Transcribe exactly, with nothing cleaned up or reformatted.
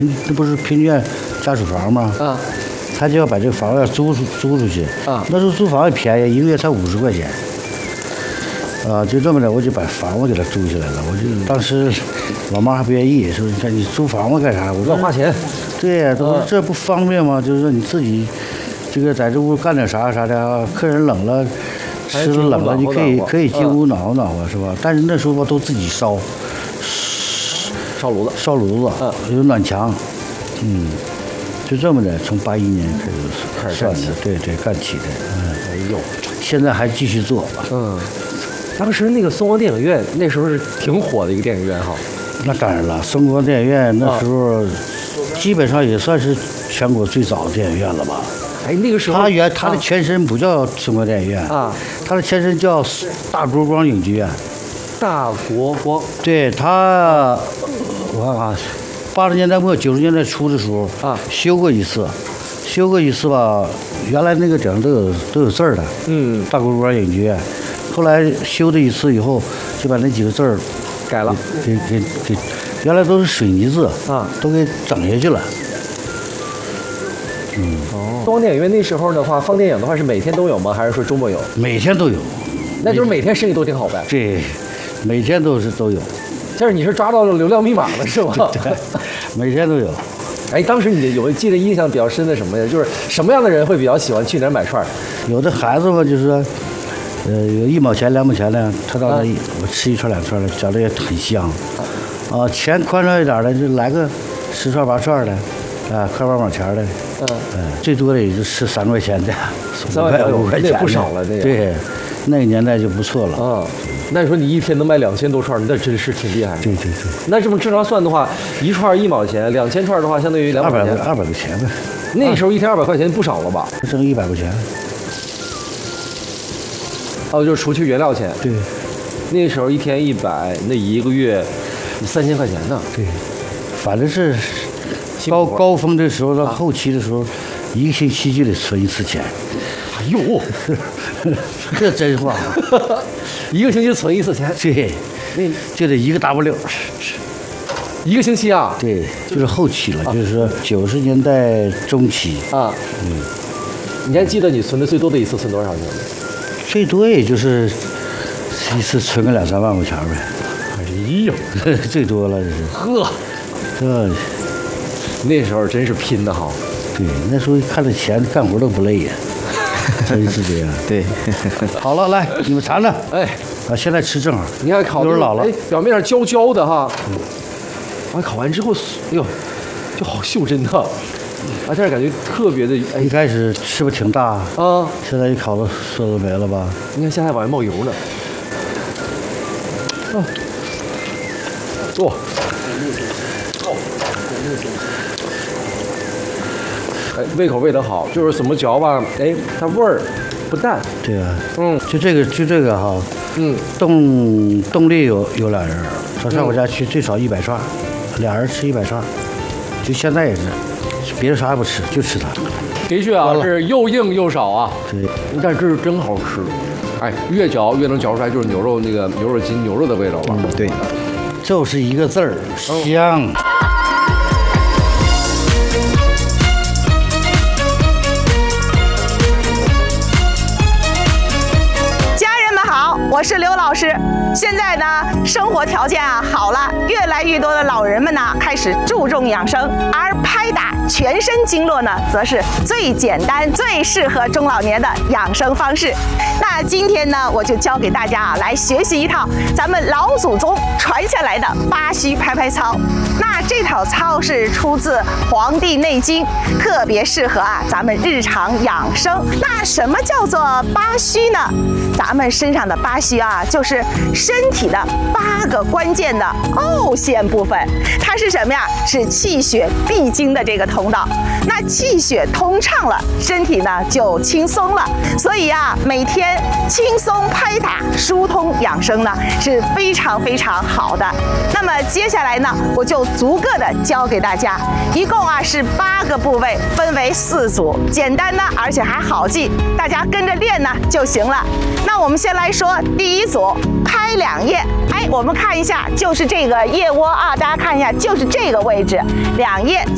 那不是贫眷家属房吗？啊，他就要把这个房要租出租出去。啊，那时候租房也便宜，一个月才五十块钱。啊，就这么的，我就把房子给他租下来了。我就当时，老妈还不愿意，说你看你租房子干啥？我说花钱。 对呀，都说这不方便吗？就是说你自己，这个在这屋干点啥啥的，客人冷了，吃的冷了，你可以可以进屋暖和暖和，是吧？但是那时候吧，都自己烧。 烧炉子， 烧炉子，嗯，有暖墙，嗯，就这么的，从八一年开始开始算的，对对，干起的，嗯， 哎呦， 现在还继续做， 嗯，当时那个松光电影院那时候是挺火的一个电影院哈， 那当然了，松光电影院那时候基本上也算是全国最早的电影院了吧？ 哎，那个时候它原它的前身不叫松光电影院啊，它的前身叫大国光影剧院。 大国光， 对它，我看看，八十年代末九十年代初的时候啊，修过一次，修过一次吧。原来那个顶上都有都有字儿的，嗯，大国光影剧院。后来修了一次以后，就把那几个字儿改了， 给给给，原来都是水泥字啊，都给整下去了。 嗯，哦，松光电影院那时候的话，放电影的话是每天都有吗？还是说周末有？ 每天都有。 那就是每天生意都挺好呗。 对。每天都是都有， 就是你是抓到了流量密码了是吗？ 对，每天都有。 哎，当时你有记得印象比较深的什么呀？就是什么样的人会比较喜欢去那儿买串？ 有的孩子嘛，就是说，呃，有一毛钱两毛钱的，他到那、啊、我吃一串两串的，觉得也很香。啊，钱宽敞一点的，就来个十串八串的，啊，块八毛钱的，嗯，嗯，最多的也就吃三块钱的， 三块五块钱，那不少了，那个。 对，那个年代就不错了。啊。 那你说你一天能卖两千多串，那真是挺厉害的。 对对对。 那这么正常算的话，一串一毛钱，两千串的话，相当于两百块钱。 二百块钱呗。 那时候一天二百块钱不少了吧？ 挣一百块钱。 哦，就是除去原料钱。 对。 那时候一天一百，那一个月三千块钱呢。 对。反正是高高峰的时候到后期的时候，一个星期就得存一次钱。 哎呦， 这真话。 一个星期存一次钱， 对，那就得一个 W， 一个星期啊？ 对，就是后期了，啊、就是说九十年代中期啊。 嗯，你还记得你存的最多的一次存多少钱吗？ 最多也就是一次存个两三万块钱呗。 哎呦， 最多了这是。 呵， 这那时候真是拼的哈。 对，那时候看着钱干活都不累呀。真是这样， 对。 好了，来你们尝尝。哎，啊，现在吃正好。 你看烤有点老了， 哎，表面上焦焦的哈。嗯。完烤完之后，哎呦，就好袖珍的，啊，但是感觉特别的。哎， 一开始吃不挺大啊，现在一烤的色都没了吧？ 你看现在往外冒油呢。啊。做。哎，胃口喂得好，就是怎么嚼吧，哎，它味儿不淡。 对啊，嗯，就这个就这个哈，嗯，动动力有有俩人，他上我家去最少一百串，俩人吃一百串，就现在也是，别的啥也不吃，就吃它。 的确啊，是又硬又少啊。 对， 但是真好吃，哎，越嚼越能嚼出来就是牛肉那个牛肉筋牛肉的味道吧。 嗯，对，就是一个字儿，香。嗯我是刘老师。现在呢，生活条件啊好了，越来越多的老人们呢开始注重养生，而拍打全身经络呢，则是最简单、最适合中老年的养生方式。那今天呢，我就教给大家啊来学习一套咱们老祖宗传下来的八虚拍拍操。那这套操是出自《黄帝内经》，特别适合啊咱们日常养生。那什么叫做八虚呢？咱们身上的八虚啊，就是身体的八个关键的凹陷部分。它是什么呀？是气血必经的这个通道。那气血通畅了，身体呢就轻松了。所以啊，每天轻松拍打、疏通养生呢是非常非常好的。那么接下来呢，我就逐个的教给大家，一共啊是八个部位，分为四组，简单呢，而且还好记，大家跟着练呢就行了。那我们先来说第一组，拍两腋。哎，我们看一下，就是这个腋窝啊，大家看一下，就是这个位置，两腋